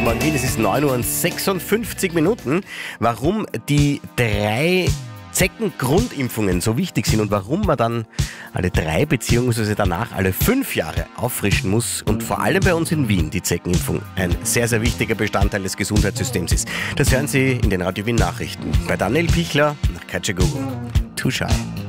Guten Morgen Wien, es ist 9 Uhr und 56 Minuten. Warum die 3 Zeckengrundimpfungen so wichtig sind und warum man dann alle 3 bzw. danach alle 5 Jahre auffrischen muss und vor allem bei uns in Wien die Zeckenimpfung ein sehr, sehr wichtiger Bestandteil des Gesundheitssystems ist. Das hören Sie in den Radio Wien Nachrichten bei Daniel Pichler nach Katschagogo. Too Shy.